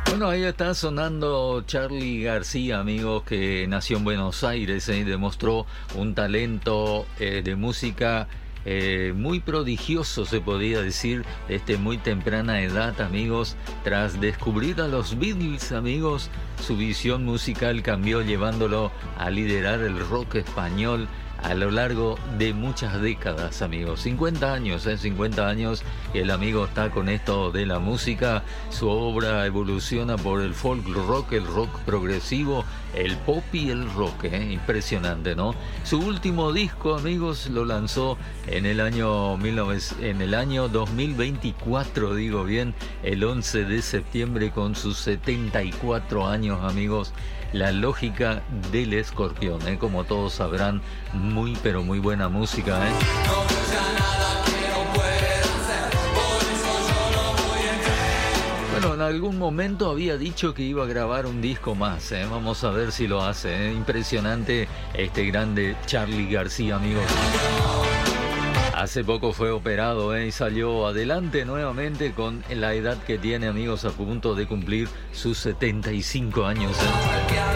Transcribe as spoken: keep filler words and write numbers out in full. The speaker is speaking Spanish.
Bueno, ahí está sonando Charly García, amigos, que nació en Buenos Aires, ¿eh? Demostró un talento eh, de música eh, muy prodigioso, se podría decir, desde muy temprana edad, amigos. Tras descubrir a los Beatles, amigos, su visión musical cambió, llevándolo a liderar el rock español a lo largo de muchas décadas, amigos. cincuenta años, ¿eh? cincuenta años que el amigo está con esto de la música. Su obra evoluciona por el folk rock, el rock progresivo, el pop y el rock, ¿eh? Impresionante, ¿no? Su último disco, amigos, lo lanzó en el año mil novecientos, en el año dos mil veinticuatro, digo bien, el once de septiembre, con sus setenta y cuatro años, amigos. La lógica del escorpión, ¿eh? Como todos sabrán, muy pero muy buena música, ¿eh? Bueno, en algún momento había dicho que iba a grabar un disco más, ¿eh? Vamos a ver si lo hace, ¿eh? Impresionante este grande Charly García, amigos. Hace poco fue operado, ¿eh? Y salió adelante nuevamente con la edad que tiene, amigos, a punto de cumplir sus setenta y cinco años, ¿eh?